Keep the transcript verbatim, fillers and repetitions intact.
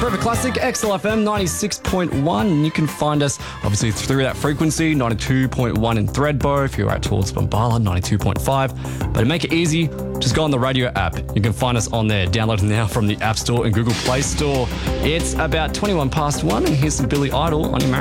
Forever Classic, X L F M ninety-six point one. You can find us, obviously, through that frequency, ninety-two point one in Thredbo, if you're out towards Bombala, ninety-two point five. But to make it easy, just go on the radio app. You can find us on there. Download it now from the App Store and Google Play Store. It's about twenty-one past one, and here's some Billy Idol on your marriage.